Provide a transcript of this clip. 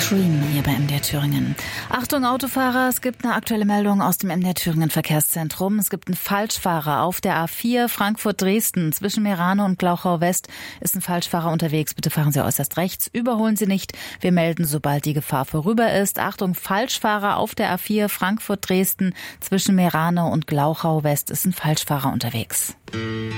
Cream hier bei MDR Thüringen. Achtung Autofahrer, es gibt eine aktuelle Meldung aus dem MDR Thüringen Verkehrszentrum. Es gibt einen Falschfahrer auf der A4 Frankfurt-Dresden. Zwischen Meerane und Glauchau West ist ein Falschfahrer unterwegs. Bitte fahren Sie äußerst rechts, überholen Sie nicht. Wir melden, sobald die Gefahr vorüber ist. Achtung, Falschfahrer auf der A4 Frankfurt-Dresden. Zwischen Meerane und Glauchau West ist ein Falschfahrer unterwegs.